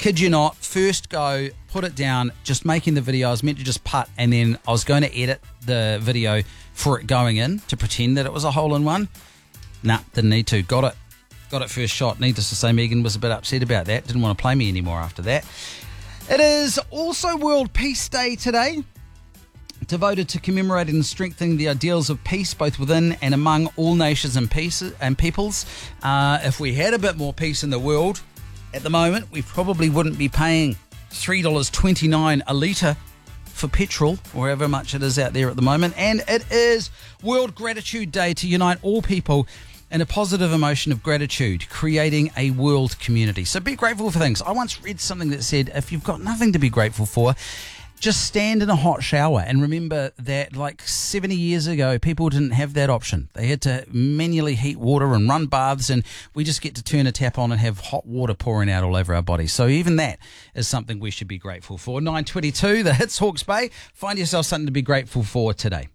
kid you not, first go, put it down, just making the video. I was meant to just putt, and then I was going to edit the video for it going in to pretend that it was a hole-in-one. Nah, didn't need to. Got it first shot. Needless to say, Megan was a bit upset about that. Didn't want to play me anymore after that. It is also World Peace Day today, devoted to commemorating and strengthening the ideals of peace both within and among all nations and peoples. If we had a bit more peace in the world at the moment, we probably wouldn't be paying $3.29 a litre for petrol, or however much it is out there at the moment. And it is World Gratitude Day to unite all people in a positive emotion of gratitude, creating a world community. So be grateful for things. I once read something that said, if you've got nothing to be grateful for, just stand in a hot shower and remember that like 70 years ago, people didn't have that option. They had to manually heat water and run baths, and we just get to turn a tap on and have hot water pouring out all over our bodies. So even that is something we should be grateful for. 9:22, the Hits Hawke's Bay. Find yourself something to be grateful for today.